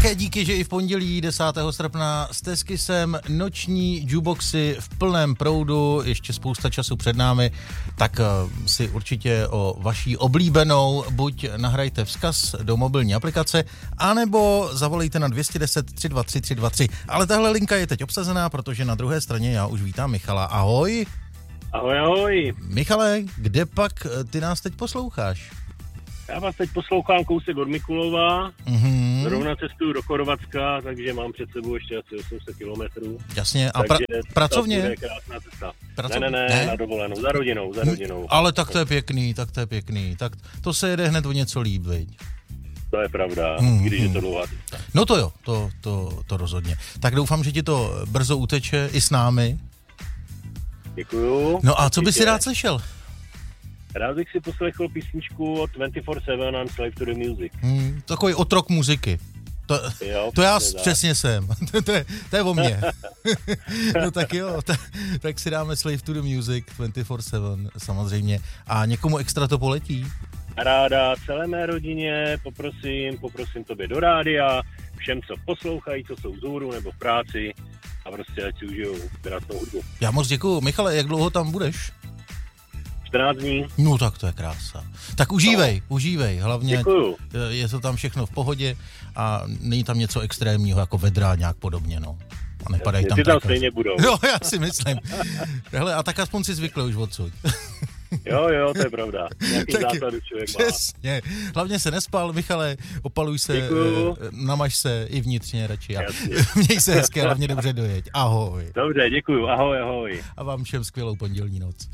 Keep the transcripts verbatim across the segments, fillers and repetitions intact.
Také díky, že i v pondělí desátého srpna jste s Kissem, noční jukeboxy v plném proudu, ještě spousta času před námi, tak si určitě o vaší oblíbenou buď nahrajte vzkaz do mobilní aplikace, anebo zavolejte na dvě stě deset tři dva tři tři dva tři. Ale tahle linka je teď obsazená, protože na druhé straně já už vítám Michala. Ahoj. Ahoj, ahoj. Michale, kde pak ty nás teď posloucháš? Já vás teď poslouchám kousek od Mikulova, mm-hmm. zrovna cestuju do Chorvatska, takže mám před sebou ještě asi osm set kilometrů. Jasně, a pra- pracovně? To bude krásná cesta. Pracovně? Ne, ne, ne, ne, na dovolenou, za rodinou, za rodinou. Hmm, ale tak to je pěkný, tak to je pěkný, tak to se jede hned o něco líp, viď? To je pravda, mm, když mm. je to dlouhá cesta. No to jo, to, to, to rozhodně. Tak doufám, že ti to brzo uteče i s námi. Děkuju. No a co bys si rád slyšel? Rád bych si poslechl písničku od dvacet čtyři sedm I'm Slave to the Music. Hmm, takový otrok muziky. To, jo, to já přesně, přesně jsem. to, to, je, to je o mně. No tak jo, tak, tak si dáme Slave to the Music dvacet čtyři sedm samozřejmě. A někomu extra to poletí? Ráda celé mé rodině, poprosím, poprosím tobě do rádia, všem, co poslouchají, co jsou vzhůru nebo v práci a prostě ať si užijou krásnou hudbu. Já moc děkuju. Michale, jak dlouho tam budeš? čtrnáct dní. No tak to je krása. Tak užívej, no. užívej. Hlavně děkuju. Je to tam všechno v pohodě a není tam něco extrémního jako vedra nějak podobně, no. A nepadají tam ty tam tak stejně budou. Jo, já si myslím. Hele, a tak aspoň si zvykl už odsud. Jo, jo, to je pravda. Nějaký základu člověk má. Přesně. Hlavně se nespal, Michale, opaluj se, děkuju. namaž se i vnitřně radši. A měj se hezky, hlavně dobře dojeď. Ahoj. Dobře, děkuju. Ahoj, ahoj. A vám všem skvělou pondělní noc.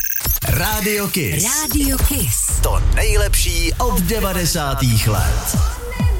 Radio Kiss. Radio Kiss. To nejlepší od devadesátých let.